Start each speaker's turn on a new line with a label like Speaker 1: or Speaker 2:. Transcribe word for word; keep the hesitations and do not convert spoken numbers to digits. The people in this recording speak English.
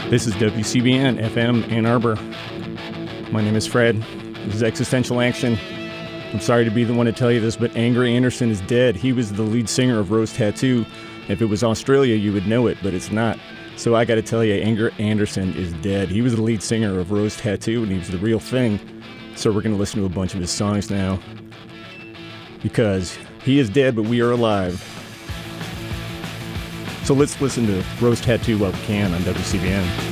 Speaker 1: This is W C B N F M Ann Arbor. My name is Fred. This is Existential Action. I'm sorry to be the one to tell you this, but Anger Anderson is dead. He was the lead singer of Rose Tattoo. If it was Australia, you would know it, but it's not. So I got to tell you, Anger Anderson is dead. He was the lead singer of Rose Tattoo, and he was the real thing. So we're going to listen to a bunch of his songs now. Because he is dead, but we are alive. So let's listen to Rose Tattoo while we can on W C B N.